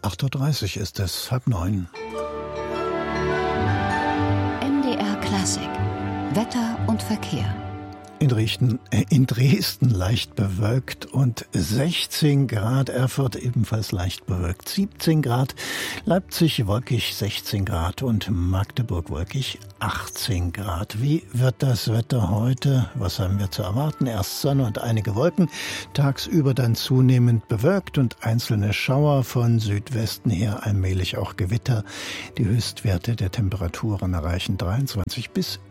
8:30 Uhr ist es, 8:30. MDR Klassik. Wetter und Verkehr. In Dresden leicht bewölkt und 16 Grad, Erfurt ebenfalls leicht bewölkt, 17 Grad, Leipzig wolkig 16 Grad und Magdeburg wolkig 18 Grad. Wie wird das Wetter heute? Was haben wir zu erwarten? Erst Sonne und einige Wolken, tagsüber dann zunehmend bewölkt und einzelne Schauer, von Südwesten her allmählich auch Gewitter. Die Höchstwerte der Temperaturen erreichen 23 bis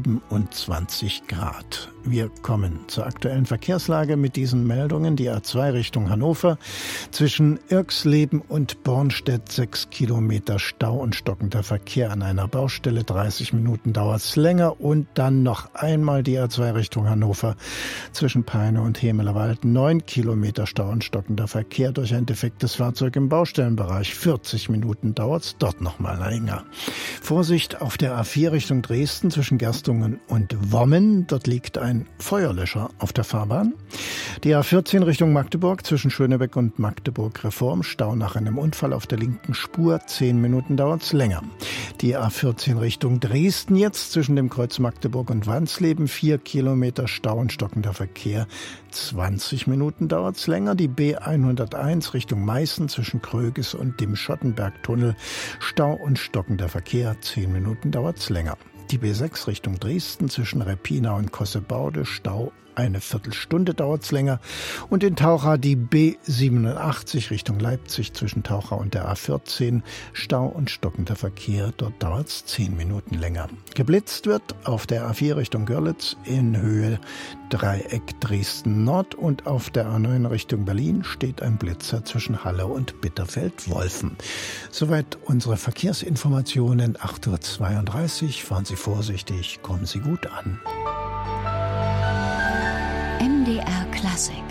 27 Grad. Wir kommen zur aktuellen Verkehrslage mit diesen Meldungen. Die A2 Richtung Hannover zwischen Irxleben und Bornstedt 6 Kilometer Stau und stockender Verkehr an einer Baustelle. 30 Minuten dauert es länger. Und dann noch einmal die A2 Richtung Hannover zwischen Peine und Hemelerwald. 9 Kilometer Stau und stockender Verkehr durch ein defektes Fahrzeug im Baustellenbereich. 40 Minuten dauert es dort noch mal länger. Vorsicht auf der A4 Richtung Dresden zwischen Gerstungen und Wommen. Dort liegt ein Feuerlöscher auf der Fahrbahn. Die A14 Richtung Magdeburg zwischen Schönebeck und Magdeburg Reform. Stau nach einem Unfall auf der linken Spur. 10 Minuten dauert's länger. Die A14 Richtung Dresden jetzt zwischen dem Kreuz Magdeburg und Wansleben. 4 Kilometer Stau und stockender Verkehr. 20 Minuten dauert's länger. Die B101 Richtung Meißen zwischen Kröges und dem Schottenbergtunnel. Stau und stockender Verkehr. 10 Minuten dauert's länger. Die B6 Richtung Dresden zwischen Reppina und Kossebaude, Stau, eine Viertelstunde dauert's länger. Und in Taucha die B87 Richtung Leipzig zwischen Taucha und der A14, Stau und stockender Verkehr, dort dauert's 10 Minuten länger. Geblitzt wird auf der A4 Richtung Görlitz in Höhe Dreieck Dresden Nord und auf der A9 Richtung Berlin steht ein Blitzer zwischen Halle und Bitterfeld-Wolfen. Soweit unsere Verkehrsinformationen. 8:32 Uhr. Fahren Sie vorsichtig, kommen Sie gut an. MDR Klassik.